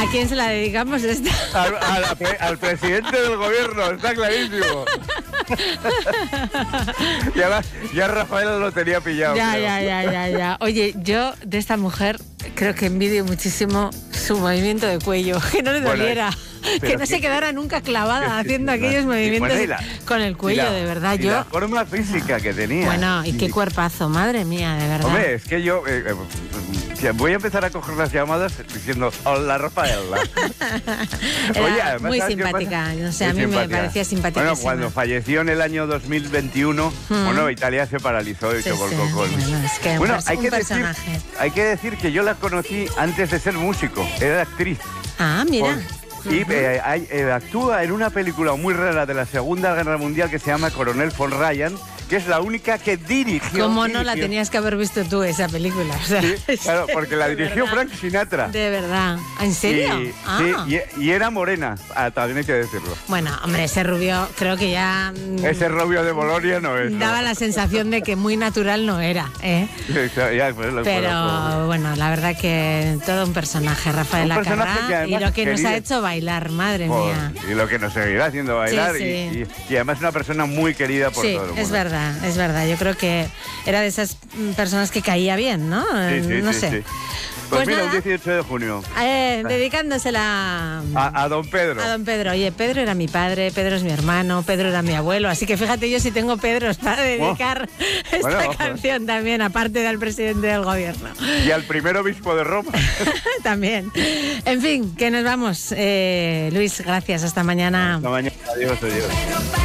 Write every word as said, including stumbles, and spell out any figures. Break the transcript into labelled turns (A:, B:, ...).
A: ¿A quién se la dedicamos esta?
B: Al, al, al presidente del gobierno, está clarísimo. Ya, ya Rafael lo tenía pillado.
A: Ya,
B: creo.
A: ya, ya, ya, ya. Oye, yo de esta mujer creo que envidio muchísimo su movimiento de cuello, que no le
B: Bueno,
A: doliera. Que no se quedara nunca clavada haciendo aquellos movimientos
B: bueno, la,
A: con el cuello,
B: la,
A: de verdad.
B: Y
A: yo
B: la forma física que tenía.
A: Bueno, y qué cuerpazo, madre mía, de verdad.
B: Hombre, es que yo eh, eh, voy a empezar a coger las llamadas diciendo hola Rafaela.
A: Oye, además, muy simpática, no sé, a mí simpática. Me parecía simpática.
B: Bueno, cuando falleció en el año dos mil veintiuno, hmm. bueno, Italia se paralizó y
A: sí,
B: se volcó
A: sí.
B: con...
A: Bueno, es que
B: bueno
A: un,
B: hay,
A: un
B: que
A: personaje.
B: decir, hay que decir que yo la conocí antes de ser músico, era actriz.
A: Ah, mira.
B: Por, Y eh, hay, eh, actúa en una película muy rara de la Segunda Guerra Mundial que se llama Coronel von Ryan, que es la única que dirigió.
A: ¿Cómo
B: dirigió.
A: no la tenías que haber visto tú, esa película? O sea,
B: sí, claro, porque la dirigió
A: verdad.
B: Frank Sinatra.
A: De verdad. ¿En serio?
B: Y,
A: ah.
B: Sí, y, y era morena, ah, también hay que decirlo.
A: Bueno, hombre, ese rubio creo que ya...
B: Ese rubio de Bolonia no es.
A: Daba
B: no.
A: la sensación de que muy natural no era, ¿eh?
B: Sí, ya, pues, lo,
A: Pero
B: lo,
A: bueno, la verdad que todo un personaje, Rafael Acarrá, y lo que nos ha hecho bailar, madre
B: por,
A: mía.
B: Y lo que nos seguirá haciendo bailar,
A: sí, sí.
B: Y, y, y además una persona muy querida por
A: sí,
B: todo el mundo.
A: Es verdad, es verdad. Yo creo que era de esas personas que caía bien, ¿no?
B: Sí, sí,
A: no
B: sí,
A: sé.
B: Sí. Pues, pues mira, nada, un dieciocho de junio.
A: Eh, dedicándosela
B: a, a don Pedro.
A: A don Pedro. Oye, Pedro era mi padre, Pedro es mi hermano, Pedro era mi abuelo. Así que fíjate yo si tengo Pedros para dedicar oh. esta bueno, canción también, aparte del presidente del gobierno.
B: Y al primer obispo de Roma.
A: También. En fin, que nos vamos. Eh, Luis, gracias. Hasta mañana.
B: Hasta mañana. Adiós, adiós.